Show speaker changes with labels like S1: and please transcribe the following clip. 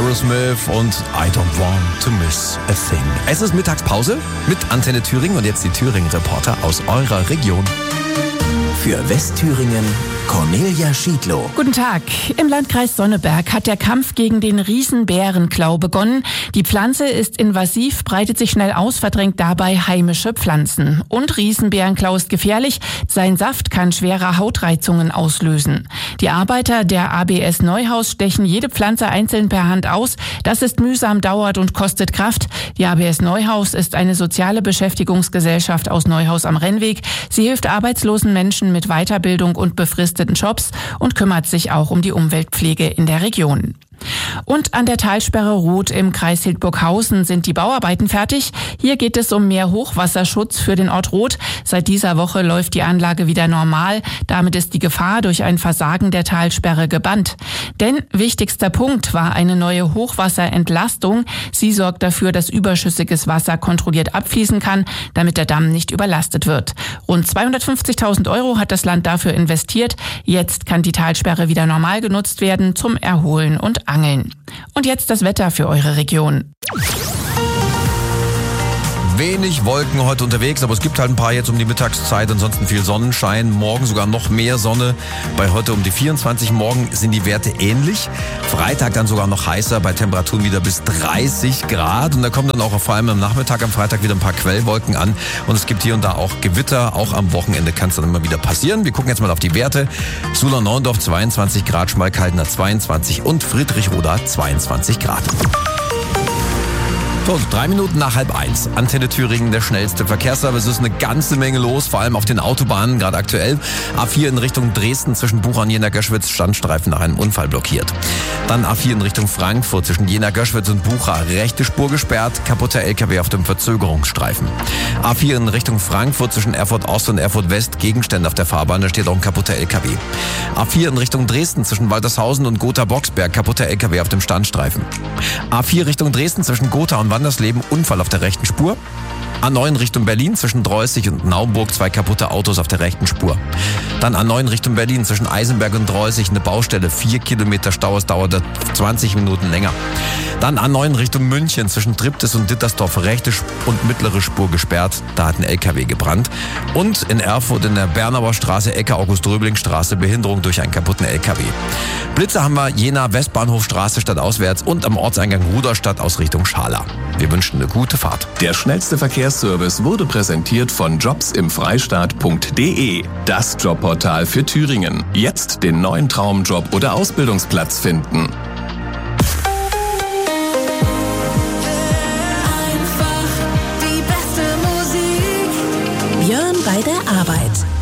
S1: Aerosmith und I Don't Want to Miss a Thing. Es ist Mittagspause mit Antenne Thüringen und jetzt die Thüringen-Reporter aus eurer Region.
S2: Für Westthüringen Cornelia Schiedlow.
S3: Guten Tag. Im Landkreis Sonneberg hat der Kampf gegen den Riesenbärenklau begonnen. Die Pflanze ist invasiv, breitet sich schnell aus, verdrängt dabei heimische Pflanzen. Und Riesenbärenklau ist gefährlich. Sein Saft kann schwere Hautreizungen auslösen. Die Arbeiter der ABS Neuhaus stechen jede Pflanze einzeln per Hand aus. Das ist mühsam, dauert und kostet Kraft. Die ABS Neuhaus ist eine soziale Beschäftigungsgesellschaft aus Neuhaus am Rennweg. Sie hilft arbeitslosen Menschen mit Weiterbildung und befristeten Jobs und kümmert sich auch um die Umweltpflege in der Region. Und an der Talsperre Roth im Kreis Hildburghausen sind die Bauarbeiten fertig. Hier geht es um mehr Hochwasserschutz für den Ort Roth. Seit dieser Woche läuft die Anlage wieder normal. Damit ist die Gefahr durch ein Versagen der Talsperre gebannt. Denn wichtigster Punkt war eine neue Hochwasserentlastung. Sie sorgt dafür, dass überschüssiges Wasser kontrolliert abfließen kann, damit der Damm nicht überlastet wird. Rund 250.000 € hat das Land dafür investiert. Jetzt kann die Talsperre wieder normal genutzt werden zum Erholen und Angeln. Und jetzt das Wetter für eure Region.
S1: Wenig Wolken heute unterwegs, aber es gibt halt ein paar jetzt um die Mittagszeit, ansonsten viel Sonnenschein, morgen sogar noch mehr Sonne, bei heute um die 24, morgen sind die Werte ähnlich, Freitag dann sogar noch heißer, bei Temperaturen wieder bis 30 Grad und da kommen dann auch vor allem am Nachmittag am Freitag wieder ein paar Quellwolken an und es gibt hier und da auch Gewitter, auch am Wochenende kann es dann immer wieder passieren. Wir gucken jetzt mal auf die Werte, Suhlern-Neuendorf 22 Grad, Schmalkaldener 22 und Friedrichroda 22 Grad. So, 3 Minuten nach 12:30. Antenne Thüringen, der schnellste Verkehrsservice. Es ist eine ganze Menge los, vor allem auf den Autobahnen, gerade aktuell. A4 in Richtung Dresden zwischen Bucha und Jena-Göschwitz, Standstreifen nach einem Unfall blockiert. Dann A4 in Richtung Frankfurt zwischen Jena-Göschwitz und Bucha, rechte Spur gesperrt, kaputter LKW auf dem Verzögerungsstreifen. A4 in Richtung Frankfurt zwischen Erfurt Ost und Erfurt West, Gegenstände auf der Fahrbahn, da steht auch ein kaputter LKW. A4 in Richtung Dresden zwischen Waltershausen und Gotha-Boxberg, kaputter LKW auf dem Standstreifen. A4 Richtung Dresden zwischen Gotha und Wandersleben, Unfall auf der rechten Spur. A9 Richtung Berlin zwischen Dreußig und Naumburg, 2 kaputte Autos auf der rechten Spur. Dann A9 Richtung Berlin zwischen Eisenberg und Dreußig, eine Baustelle, 4 Kilometer Stau, es dauerte 20 Minuten länger. Dann A9 Richtung München zwischen Triptis und Dittersdorf, rechte und mittlere Spur gesperrt, da hat ein LKW gebrannt. Und in Erfurt in der Bernauer Straße, Ecke August-Röbling-Straße, Behinderung durch einen kaputten LKW. Blitze haben wir Jena Westbahnhofstraße stadtauswärts und am Ortseingang Ruderstadt aus Richtung Schala. Wir wünschen eine gute Fahrt.
S4: Der schnellste Verkehrsservice wurde präsentiert von jobsimfreistaat.de, das Jobportal für Thüringen. Jetzt den neuen Traumjob oder Ausbildungsplatz finden.
S5: Einfach die beste Musik.
S6: Björn bei der Arbeit.